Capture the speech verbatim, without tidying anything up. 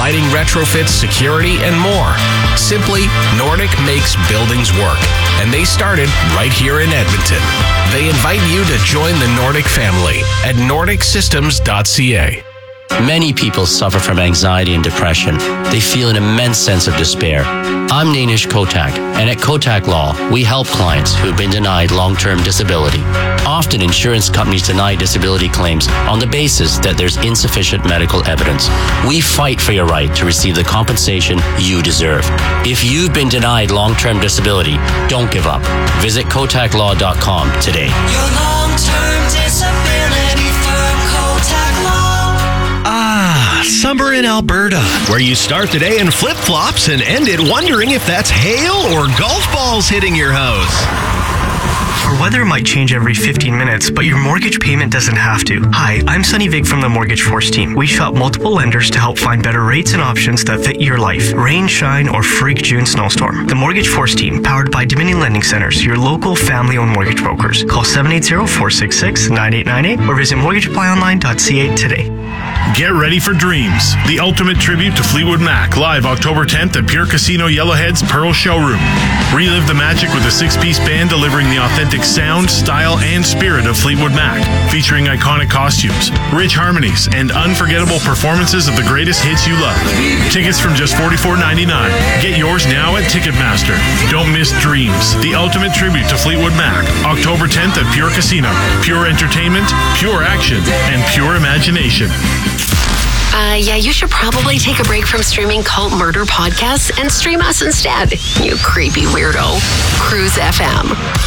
lighting retrofits, security, and more. Simply, Nordic makes buildings work, and they started right here in Edmonton. They invite you to join the Nordic family at nordic systems dot c a. Many people suffer from anxiety and depression. They feel an immense sense of despair. I'm Nainish Kotak, and at Kotak Law, we help clients who have been denied long-term disability. Often, insurance companies deny disability claims on the basis that there's insufficient medical evidence. We fight for your right to receive the compensation you deserve. If you've been denied long-term disability, don't give up. Visit kotak law dot com today. Your long-term disability firm, Kotak Law. Ah, summer in Alberta, where you start the day in flip-flops and end it wondering if that's hail or golf balls hitting your house. Our weather might change every fifteen minutes, but your mortgage payment doesn't have to. Hi, I'm Sunny Vig from the Mortgage Force team. We've helped multiple lenders to help find better rates and options that fit your life. Rain, shine, or freak June snowstorm. The Mortgage Force team, powered by Dominion Lending Centers, your local family-owned mortgage brokers. Call seven eight zero, four six six, nine eight nine eight or visit mortgage apply online dot c a today. Get ready for Dreams, the ultimate tribute to Fleetwood Mac, live October tenth at Pure Casino Yellowhead's Pearl Showroom. Relive the magic with a six-piece band delivering the authentic sound, style, and spirit of Fleetwood Mac, featuring iconic costumes, rich harmonies, and unforgettable performances of the greatest hits you love. Tickets from just forty-four ninety-nine. Get yours now at Ticketmaster. Don't miss Dreams, the ultimate tribute to Fleetwood Mac, October tenth at Pure Casino. Pure entertainment, pure action, and pure imagination. Uh, yeah, you should probably take a break from streaming cult murder podcasts and stream us instead, you creepy weirdo. Cruise F M.